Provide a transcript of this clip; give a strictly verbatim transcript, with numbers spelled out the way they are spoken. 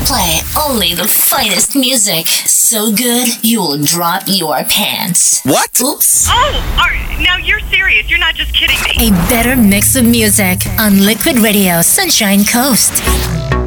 play only the finest music. So good, you will drop your pants. What? Oops. Oh, are, now you're serious. You're not just kidding me. A better mix of music on Liquid Radio Sunshine Coast.